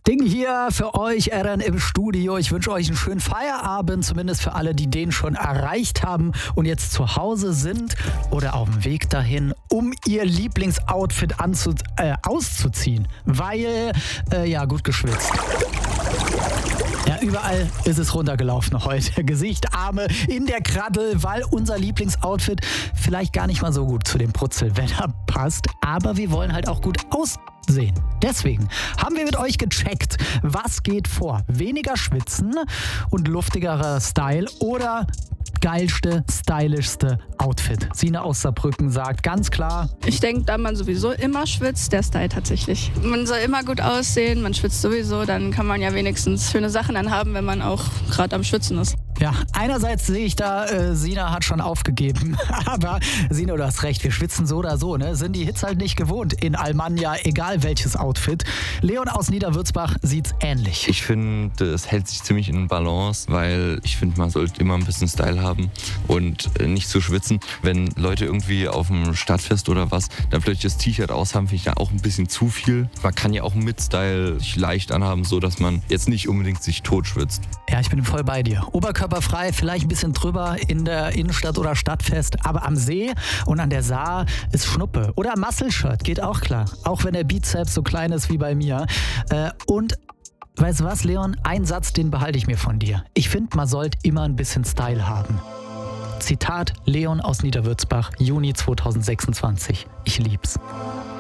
Ding hier für euch, Eren im Studio. Ich wünsche euch einen schönen Feierabend, zumindest für alle, die den schon erreicht haben und jetzt zu Hause sind oder auf dem Weg dahin, um ihr Lieblingsoutfit auszuziehen, weil, gut geschwitzt. Ja, überall ist es runtergelaufen heute. Gesicht, Arme in der Kraddel, weil unser Lieblingsoutfit vielleicht gar nicht mal so gut zu dem Brutzelwetter passt. Aber wir wollen halt auch gut aussehen. Deswegen haben wir mit euch gecheckt, was geht vor. Weniger schwitzen und luftigerer Style oder geilste, stylischste Outfit. Sina aus Saarbrücken sagt ganz klar: Ich denke, da man sowieso immer schwitzt, der Style tatsächlich. Man soll immer gut aussehen, man schwitzt sowieso, dann kann man ja wenigstens schöne Sachen anhaben, wenn man auch gerade am Schwitzen ist. Ja, einerseits sehe ich da, Sina hat schon aufgegeben. Aber Sina, du hast recht, wir schwitzen so oder so, ne? Sind die Hits halt nicht gewohnt in Almanja, egal welches Outfit. Leon aus Niederwürzbach sieht's ähnlich. Ich finde, es hält sich ziemlich in Balance, weil ich finde, man sollte immer ein bisschen Style haben und nicht zu schwitzen. Wenn Leute irgendwie auf dem Stadtfest oder was dann plötzlich das T-Shirt aushaben, finde ich da auch ein bisschen zu viel. Man kann ja auch mit Style sich leicht anhaben, so dass man jetzt nicht unbedingt sich totschwitzt. Ja, ich bin voll bei dir. Oberkörperfrei, vielleicht ein bisschen drüber in der Innenstadt oder Stadtfest, aber am See und an der Saar ist Schnuppe. Oder Muscle-Shirt, geht auch klar. Auch wenn der Bizeps so klein ist wie bei mir. Und weißt du was, Leon? Ein Satz, den behalte ich mir von dir. Ich finde, man sollte immer ein bisschen Style haben. Zitat Leon aus Niederwürzbach, Juni 2026. Ich lieb's.